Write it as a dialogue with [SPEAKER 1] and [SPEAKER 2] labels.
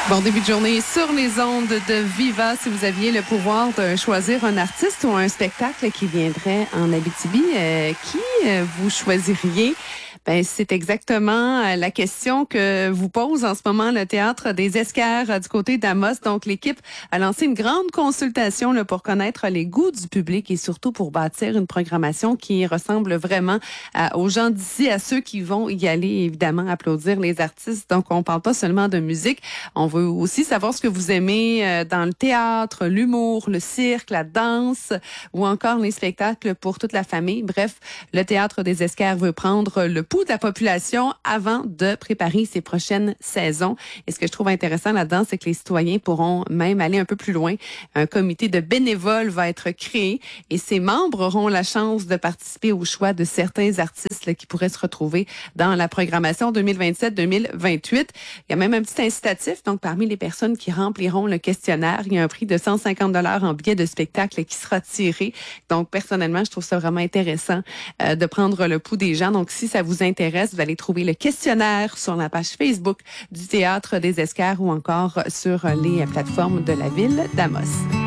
[SPEAKER 1] Bon début de journée sur les ondes de Viva. Si vous aviez le pouvoir de choisir un artiste ou un spectacle qui viendrait en Abitibi, vous choisiriez? Ben, c'est exactement la question que vous pose en ce moment le Théâtre des Esquerres du côté d'Amos. Donc, l'équipe a lancé une grande consultation là, pour connaître les goûts du public et surtout pour bâtir une programmation qui ressemble vraiment aux gens d'ici, à ceux qui vont y aller, évidemment, applaudir les artistes. Donc, on parle pas seulement de musique. On veut aussi savoir ce que vous aimez dans le théâtre, l'humour, le cirque, la danse ou encore les spectacles pour toute la famille. Bref, le Théâtre des Esquerres veut prendre le pouls de la population avant de préparer ses prochaines saisons. Et ce que je trouve intéressant là-dedans, c'est que les citoyens pourront même aller un peu plus loin. Un comité de bénévoles va être créé et ses membres auront la chance de participer au choix de certains artistes là, qui pourraient se retrouver dans la programmation 2027-2028. Il y a même un petit incitatif. Donc, parmi les personnes qui rempliront le questionnaire, il y a un prix de 150 $ en billets de spectacle qui sera tiré. Donc, personnellement, je trouve ça vraiment intéressant de prendre le pouls des gens. Donc, si ça vous intéresse, vous allez trouver le questionnaire sur la page Facebook du Théâtre des Esquerres ou encore sur les plateformes de la ville d'Amos.